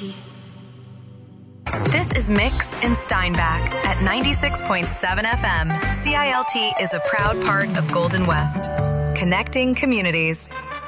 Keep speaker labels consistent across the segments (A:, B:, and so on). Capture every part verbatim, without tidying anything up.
A: This is Mix in Steinbach at ninety-six point seven F M. C I L T is a proud part of Golden West, connecting communities.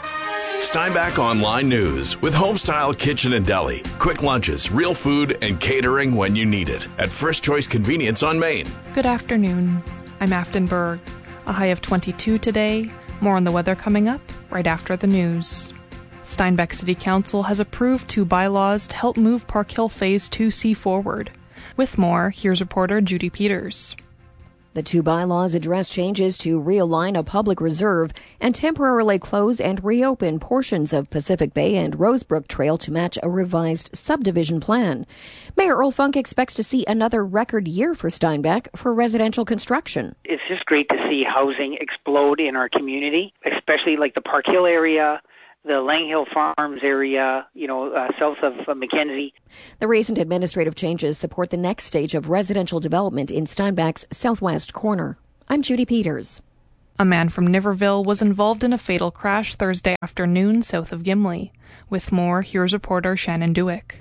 B: Steinbach Online News with Homestyle Kitchen and Deli. Quick lunches, real food, and catering when you need it at First Choice Convenience on Main.
C: Good afternoon. I'm Afton Berg. A high of twenty-two today. More on the weather coming up right after the news. Steinbach City Council has approved two bylaws to help move Park Hill Phase two C forward. With more, here's reporter Judy Peters.
D: The two bylaws address changes to realign a public reserve and temporarily close and reopen portions of Pacific Bay and Rosebrook Trail to match a revised subdivision plan. Mayor Earl Funk expects to see another record year for Steinbach for residential construction.
E: It's just great to see housing explode in our community, especially like the Park Hill area, the Lang Hill Farms area, you know, uh, south of uh, Mackenzie.
D: The recent administrative changes support the next stage of residential development in Steinbach's southwest corner. I'm Judy Peters.
C: A man from Niverville was involved in a fatal crash Thursday afternoon south of Gimli. With more, here's reporter Shannon Dewick.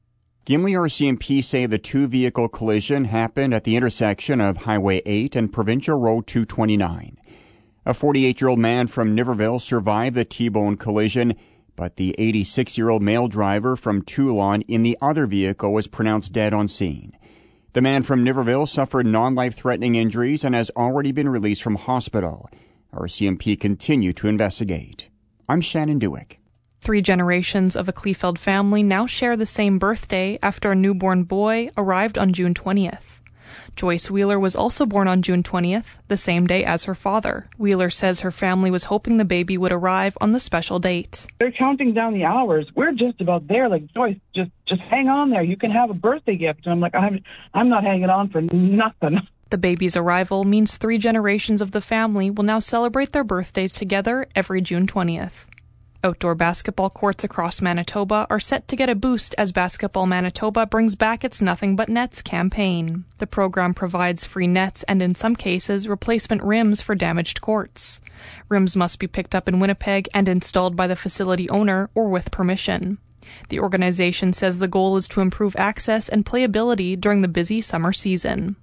F: Gimli R C M P say the two-vehicle collision happened at the intersection of Highway eight and Provincial Road two twenty-nine. A forty-eight-year-old man from Niverville survived the T-bone collision, but the eighty-six-year-old male driver from Toulon in the other vehicle was pronounced dead on scene. The man from Niverville suffered non-life-threatening injuries and has already been released from hospital. R C M P continue to investigate. I'm Shannon Dewick.
C: Three generations of a Kleefeld family now share the same birthday after a newborn boy arrived on June twentieth. Joyce Wheeler was also born on June twentieth, the same day as her father. Wheeler says her family was hoping the baby would arrive on the special date.
G: They're counting down the hours. We're just about there. Like, Joyce, just just hang on there. You can have a birthday gift. And I'm like, I'm, I'm not hanging on for nothing.
C: The baby's arrival means three generations of the family will now celebrate their birthdays together every June twentieth. Outdoor basketball courts across Manitoba are set to get a boost as Basketball Manitoba brings back its Nothing But Nets campaign. The program provides free nets and, in some cases, replacement rims for damaged courts. Rims must be picked up in Winnipeg and installed by the facility owner or with permission. The organization says the goal is to improve access and playability during the busy summer season.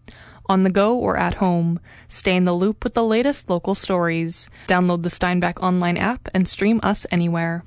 C: On the go or at home, stay in the loop with the latest local stories. Download the Steinbach Online app and stream us anywhere.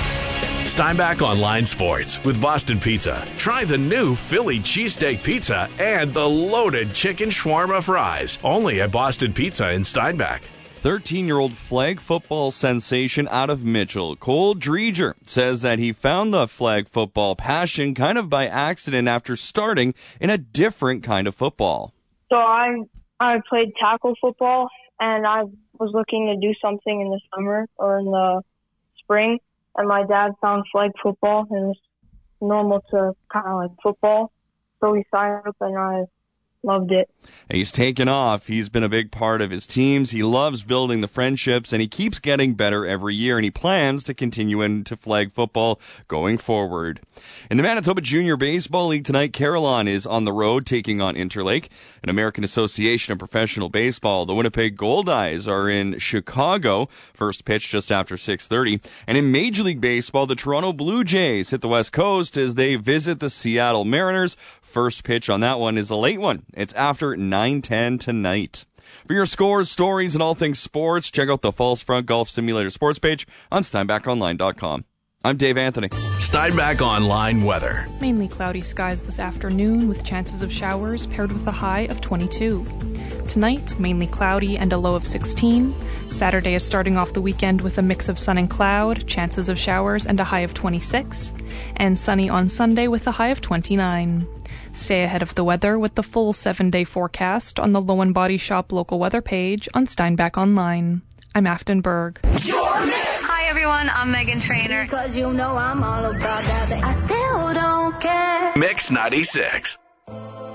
B: Steinbach Online Sports with Boston Pizza. Try the new Philly cheesesteak pizza and the loaded chicken shawarma fries. Only at Boston Pizza in Steinbach.
H: thirteen-year-old flag football sensation out of Mitchell, Cole Dreger, says that he found the flag football passion kind of by accident after starting in a different kind of football.
I: So I I played tackle football, and I was looking to do something in the summer or in the spring, and my dad found flag football, and it was normal to kind of like football. So we signed up, and I loved it.
H: He's taken off. He's been a big part of his teams. He loves building the friendships, and he keeps getting better every year, and he plans to continue into flag football going forward. In the Manitoba Junior Baseball League tonight, Carillon is on the road taking on Interlake. An American Association of Professional Baseball, the Winnipeg Goldeyes are in Chicago. First pitch just after six thirty. And in Major League Baseball, the Toronto Blue Jays hit the West Coast as they visit the Seattle Mariners. First pitch on that one is a late one. It's after nine ten tonight. For your scores, stories, and all things sports, check out the False Front Golf Simulator sports page on steinbach online dot com. I'm Dave Anthony.
B: Steinbach Online weather.
C: Mainly cloudy skies this afternoon with chances of showers paired with a high of twenty-two. Tonight, mainly cloudy and a low of sixteen. Saturday is starting off the weekend with a mix of sun and cloud, chances of showers and a high of twenty-six. And sunny on Sunday with a high of twenty-nine. Stay ahead of the weather with the full seven-day forecast on the Lowen Body Shop local weather page on Steinbach Online. I'm Afton Berg.
A: Hi everyone, I'm Megan Trainor.
J: Because you know I'm all about that. I still don't care.
B: Mix ninety-six.